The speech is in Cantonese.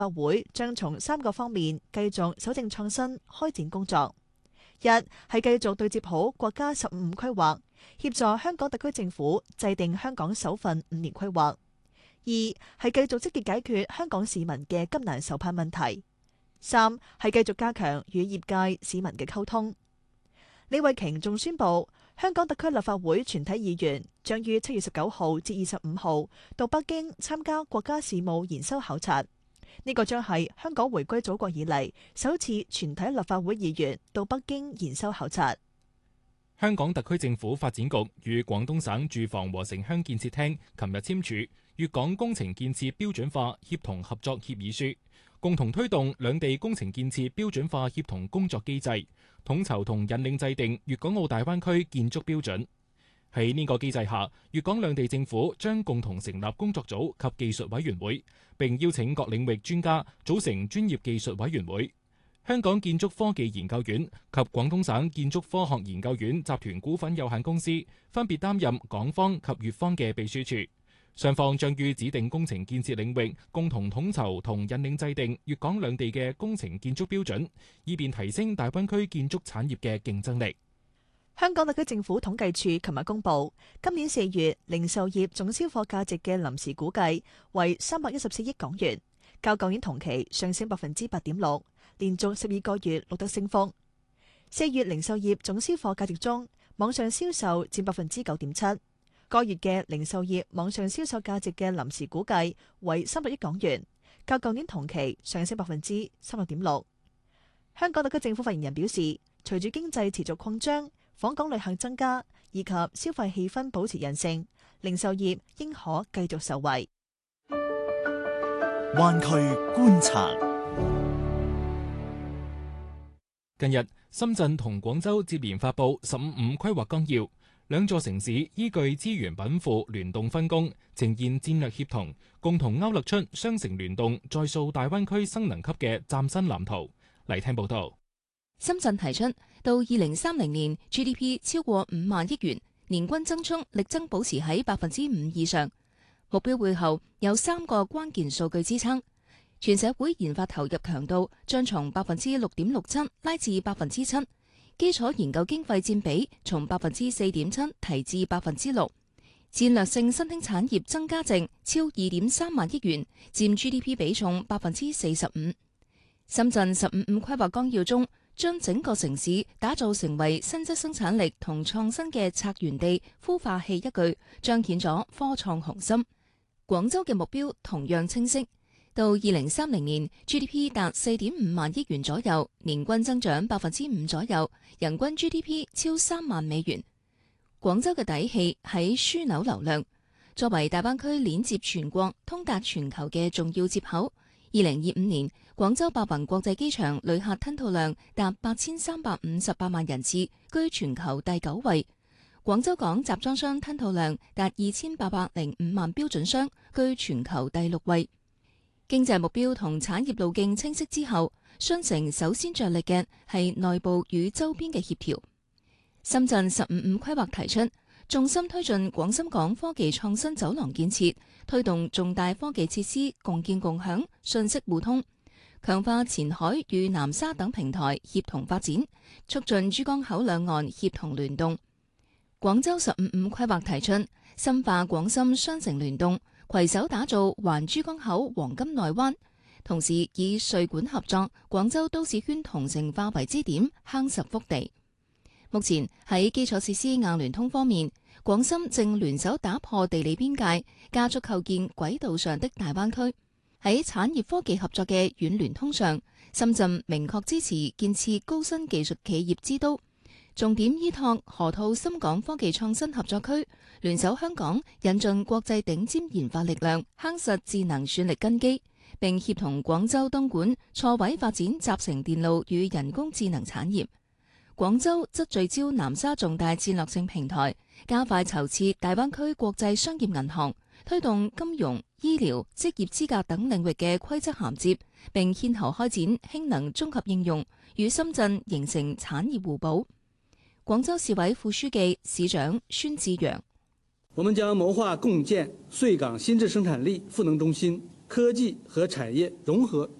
立法會將從3個方面繼續守正創新開展工作。一係繼續對接好國家15規劃，協助香港特區政府制定香港首份5年規劃。二係繼續積極解決香港市民嘅急難愁盼問題。三係繼續加強與業界市民嘅溝通。李慧瓊仲宣布，香港特區立法會全體議員將於7月19號至25號到北京參加國家事務研修考察。呢個將係香港回歸祖國以嚟首次全體立法會議員到北京研修考察。 香港特區政府發展局與廣東省住房和城鄉建設廳琴日簽署粵港工程建設標準化協同合作協議書，共同推動兩地工程建設標準化協同工作機制，統籌同引領制定粵港澳大灣區建築標準。喺呢個機制下，粵港兩地政府將共同成立工作組及技術委員會，並邀請各領域專家組成專業技術委員會。香港建築科技研究院及廣東省建築科學研究院集團股份有限公司分別擔任港方及粵方嘅秘書處，雙方將於指定工程建設領域共同統籌同引領制定粵港兩地嘅工程建築標準，以便提升大灣區建築產業嘅競爭力。 香港特區政府統計處琴日公布，今年4月零售業總銷貨價值嘅臨時估計為314億港元，較舊年同期上升8.6%，連續12個月錄得升幅。4月零售業總銷貨價值中，網上銷售佔9.7%。個月嘅零售業網上銷售價值嘅臨時估計為300億港元，較舊年同期上升3.6%。香港特區政府發言人表示，隨住經濟持續擴張，訪港旅客增加以及消費氣氛保持韌性，零售業應可繼續受惠。 灣區觀察。 近日，深圳同廣州接連發布15規劃綱要，兩座城市依據資源稟賦聯動分工，呈現戰略協同，共同勾勒出雙城聯動再塑大灣區新能級嘅嶄新藍圖。嚟聽報道。 深圳提出到2030年 GDP 超過5萬億元，年均增速力爭保持喺5%以上。目標背後有3個關鍵數據支撐，全社會研發投入強度將從6.67%拉至7%，基礎研究經費佔比從4.7%提至6%，戰略性新興產業增加值超2.3萬億元，佔 GDP 比重45%。深圳15規劃綱要中，將整個城市打造成為新質生產力同創新嘅策源地、孵化器一句，彰顯咗科創雄心。廣州嘅目標同樣清晰，到2030年 GDP 達4.5萬億元左右，年均增長5%左右，人均 GDP 超3萬美元。廣州嘅底氣喺樞紐流量，作為大灣區鏈接全國、通達全球嘅重要接口。2025年，廣州白雲國際機場旅客吞吐量達8358萬人次，居全球第9位。廣州港集裝箱吞吐量達2805萬標準箱，居全球第6位。經濟目標同產業路徑清晰之後，雙城首先着力嘅係內部與周邊嘅協調。深圳15規劃提出，重心推進廣深港科技創新走廊建設，推動重大科技設施共建共享、信息互通，強化前海與南沙等平台協同發展，促進珠江口兩岸協同聯動。廣州15規劃提出，深化廣深雙城聯動，攜手打造環珠江口黃金內灣，同時以穗莞合作廣州都市圈同城化為支點，夯實腹地。目前喺基礎設施硬聯通方面，廣深正聯手打破地理邊界，加速構建軌道上的大灣區。喺產業科技合作嘅軟聯通上，深圳明確支持建設高新技術企業之都，重點依託河套深港科技創新合作區，聯手香港引進國際頂尖研發力量，夯實智能算力根基，並協同廣州東莞錯位發展集成電路與人工智能產業。廣州則聚焦南沙重大戰略性平台，加快籌設大灣區國際商業銀行，推動金融、醫療、職業資格等領域嘅規則銜接，並牽頭開展氫能綜合應用，與深圳形成產業互補。廣州市委副書記、市長孫志陽： 我們將謀劃共建穗港新質生產力賦能中心， 科技和產業融合